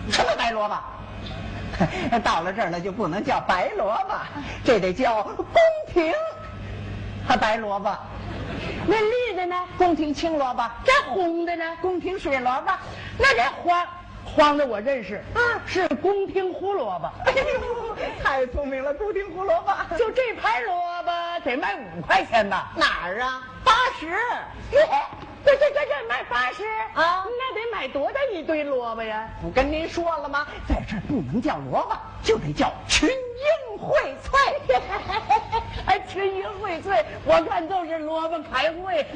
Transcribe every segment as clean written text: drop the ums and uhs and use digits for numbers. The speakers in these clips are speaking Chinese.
什么白萝卜？到了这儿了就不能叫白萝卜，这得叫宫廷白萝卜。 那绿的呢？ 宫廷青萝卜。 这红的呢？ 宫廷水萝卜。 那这黄的我认识，是宫廷胡萝卜。 哎呦，太聪明了，宫廷胡萝卜。 就这盘萝卜得卖5块钱吧？ 哪儿啊？80。 这卖80 啊？ 那得买多大一堆萝卜呀？ 我跟您说了吗？在这儿不能叫萝卜，就得叫群英荟萃。 还群英荟萃，我看都是萝卜开会。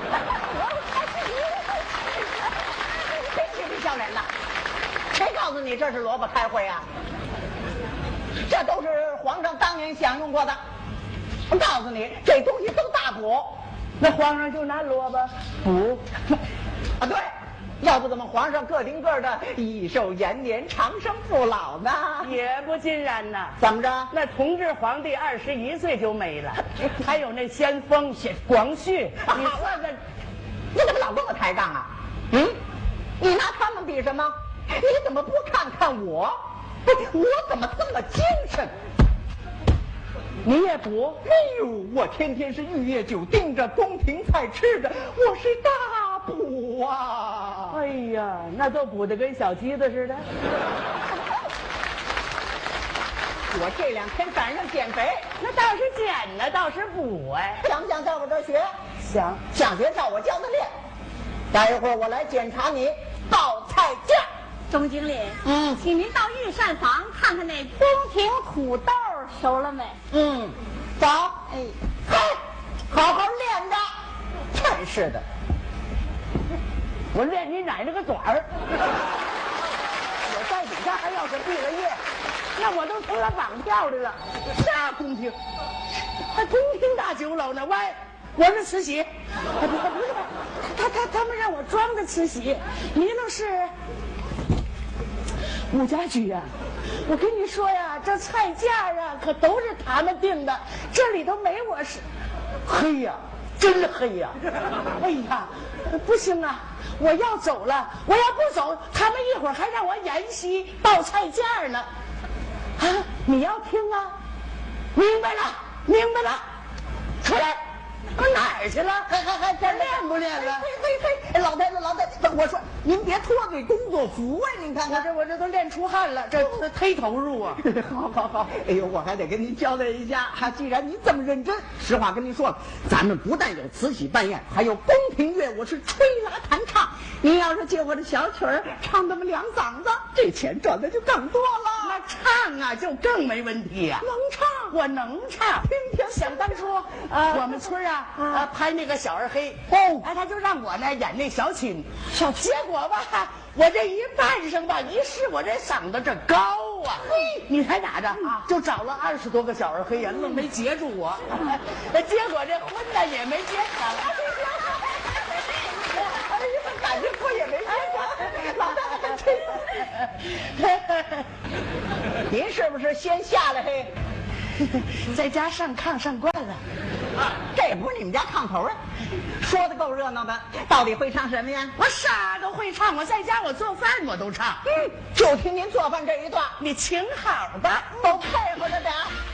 真是不笑脸了！谁告诉你这是萝卜开会啊？这都是皇上当年享用过的。我告诉你，这东西都大补。 那皇上就拿萝卜补啊？对，要不怎么皇上个顶个的益寿延年、长生不老呢？ 也不尽然呐。 怎么着？ 那同治皇帝21岁就没了，还有那先锋广旭，你说这， 你怎么老跟我抬杠啊？你拿他们比什么？你怎么不看看我？我怎么这么精神？ 你也补？ 哎呦，我天天是玉液酒盯着，宫廷菜吃着，我是大补啊！ 哎呀，那都补得跟小鸡子似的。 我这2天赶上减肥， 那倒是减呢，倒是补哎。 想不想在我这儿学？ 想。 想学照我教的练。待一会儿我来检查你报菜价。 钟经理，请您到御膳房看看那宫廷土豆熟了没？ 走。哎，好好练着。真是的， 我练你奶奶个短儿！我在底下还要是毕了业，那我都成了绑票的了。啥宫廷？还宫廷大酒楼呢？喂，我是慈禧。不是，他们让我装的慈禧，你那是武家驹呀。我跟你说呀，这菜价啊可都是他们定的，这里头没我是。黑呀，真黑呀！哎呀，不行啊，我要走了，我要不走，他们一会儿还让我演戏报菜价呢。啊，你要听啊？明白了，出来。哪儿去了？还这练不练了？ 嘿，老太太，我说您别脱这工作服啊！您看看， 我这都练出汗了，这忒投入啊！ 好，哎呦，我还得跟您交代一下，既然您这么认真，实话跟您说了，咱们不但有慈禧扮演，还有宫廷乐，我是吹拉弹唱。您要是借我的小曲儿唱那么2嗓子，这钱赚的就更多了。 那唱啊，就更没问题呀。 能唱， 我能唱。想当初，我们村拍那个小二黑，他就让我呢演那小青，结果吧，我这一扮上吧，一试我这嗓子这高啊，你猜咋着？就找了20多个小二黑呀，愣没截住我，结果这婚呢也没结成。 感觉我也没结成，老大真。您是不是先下来嘿？ 在家上炕上惯了， 这不是你们家炕头啊？说的够热闹的，到底会唱什么呀？ 我啥都会唱，我在家我做饭我都唱。 就听您做饭这一段， 你请好吧， 都配合着点。